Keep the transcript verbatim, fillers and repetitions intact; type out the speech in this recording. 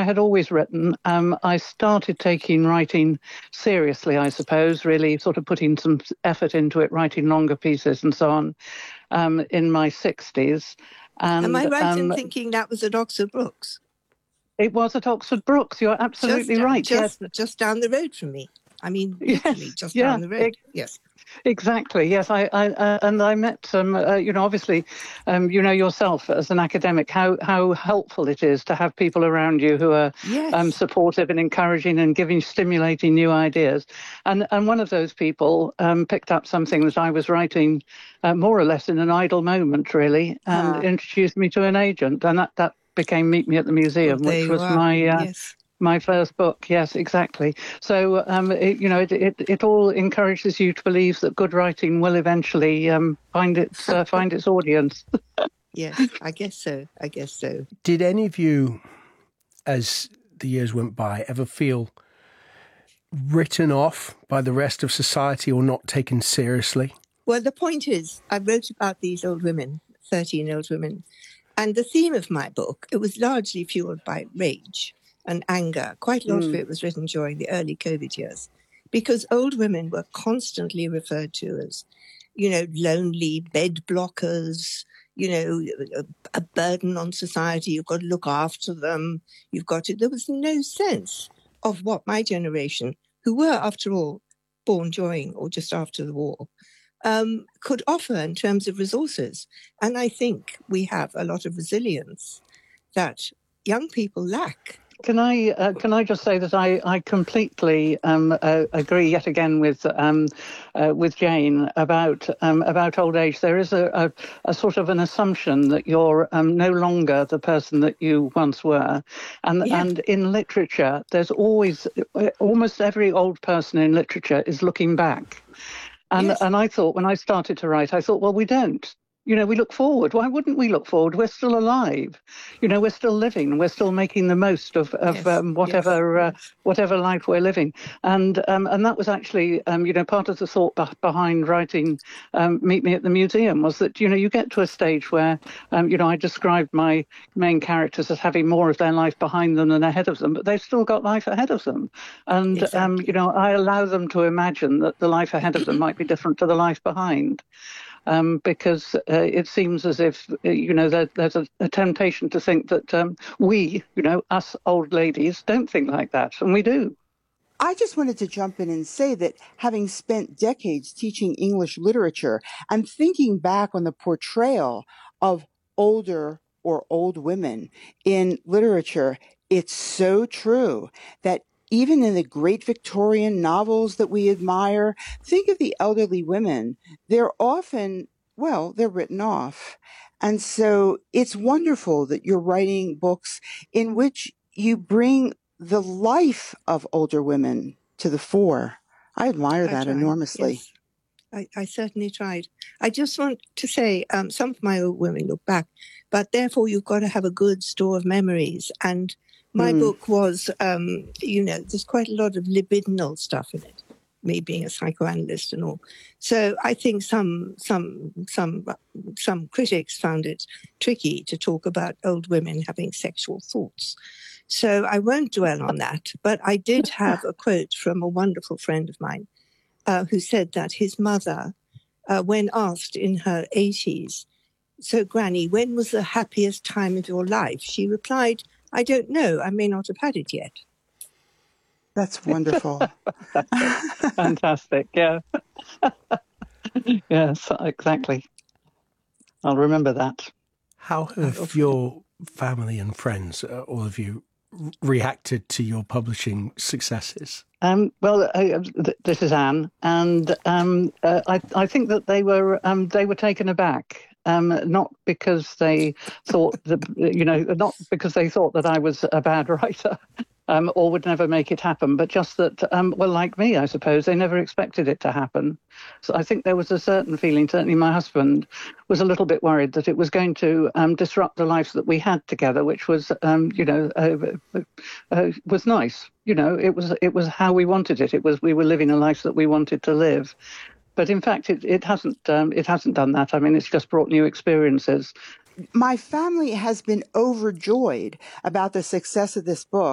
had always written. Um, I started taking writing seriously, I suppose, really sort of putting some effort into it, writing longer pieces and so on, um, in my sixties. And Am I right um, in thinking that was at Oxford Brookes? It was at Oxford Brookes. You're absolutely just, right. Just, yes. just down the road from me. I mean, literally Yes. just Yeah. down the road. It, yes. Exactly. Yes. I, I uh, and I met, um, uh, you know, obviously, um, you know yourself as an academic how how helpful it is to have people around you who are yes. um, supportive and encouraging and giving, stimulating new ideas. And and one of those people um, picked up something that I was writing, uh, more or less in an idle moment, really, and huh. introduced me to an agent, and that that became Meet Me at the Museum, well, which was are. my. Uh, yes. My first book, yes, exactly. So, um, it, you know, it, it it all encourages you to believe that good writing will eventually um, find its uh, find its audience. Yes, I guess so. I guess so. Did any of you, as the years went by, ever feel written off by the rest of society or not taken seriously? Well, the point is, I wrote about these old women, thirteen old women, and the theme of my book, it was largely fueled by rage and anger. Quite a lot mm. of it was written during the early COVID years, because old women were constantly referred to as, you know, lonely bed blockers, you know, a, a burden on society. You've got to look after them. You've got to, there was no sense of what my generation, who were, after all, born during or just after the war, um, could offer in terms of resources. And I think we have a lot of resilience that young people lack. Can I uh, can I just say that I I completely um, uh, agree yet again with um, uh, with Jane about um, about old age. There is a, a, a sort of an assumption that you're um, no longer the person that you once were, and Yeah. and in literature, there's always almost every old person in literature is looking back, and Yes. and I thought when I started to write, I thought, well, we don't. You know, we look forward. Why wouldn't we look forward? We're still alive. You know, we're still living. We're still making the most of, of Yes, um, whatever yes, uh, whatever life we're living. And um, and that was actually, um, you know, part of the thought b- behind writing um, Meet Me at the Museum was that, you know, you get to a stage where, um, you know, I described my main characters as having more of their life behind them than ahead of them, but they've still got life ahead of them. And, exactly. um, you know, I allow them to imagine that the life ahead of them might be different to the life behind. Um, because uh, it seems as if, uh, you know, there, there's a, a temptation to think that um, we, you know, us old ladies, don't think like that, and we do. I just wanted to jump in and say that having spent decades teaching English literature, I'm thinking back on the portrayal of older or old women in literature. It's so true that even in the great Victorian novels that we admire, think of the elderly women. They're often, well, they're written off. And so it's wonderful that you're writing books in which you bring the life of older women to the fore. I admire that enormously. Yes. I, I certainly tried. I just want to say, um, some of my old women look back, but therefore you've got to have a good store of memories. And my mm. book was, um, you know, there's quite a lot of libidinal stuff in it, me being a psychoanalyst and all. So I think some some some some critics found it tricky to talk about old women having sexual thoughts. So I won't dwell on that. But I did have a quote from a wonderful friend of mine uh, who said that his mother, uh, when asked in her eighties, so Granny, when was the happiest time of your life? She replied, I don't know. I may not have had it yet. That's wonderful. Fantastic. Fantastic. Yeah. Yes, exactly. I'll remember that. How have your family and friends, uh, all of you, reacted to your publishing successes? Um, well, uh, th- this is Anne, and um, uh, I, I think that they were um, they were taken aback. Um, not because they thought that, you know, not because they thought that I was a bad writer um, or would never make it happen, but just that, um, well, like me, I suppose, they never expected it to happen. So I think there was a certain feeling, certainly my husband was a little bit worried that it was going to um, disrupt the life that we had together, which was, um, you know, uh, uh, was nice. You know, it was it was how we wanted it. It was we were living a life that we wanted to live. But in fact, it, it hasn't um, it hasn't done that. I mean, it's just brought new experiences. My family has been overjoyed about the success of this book.